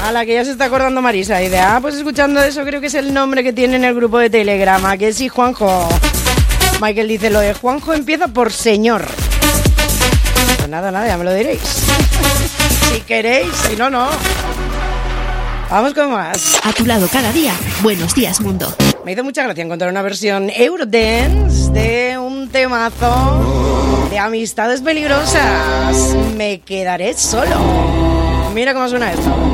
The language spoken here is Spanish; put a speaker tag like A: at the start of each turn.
A: A la que ya se está acordando Marisa. Y de, pues escuchando eso creo que es el nombre que tiene en el grupo de Telegram. ¿A que sí, Juanjo? Michael dice, lo de Juanjo empieza por señor. Pues nada, ya me lo diréis. Si queréis, si no, no. Vamos con más.
B: A tu lado cada día. Buenos días, mundo.
A: Me hizo mucha gracia encontrar una versión Eurodance de un temazo de Amistades Peligrosas. Me quedaré solo. Mira cómo suena esto.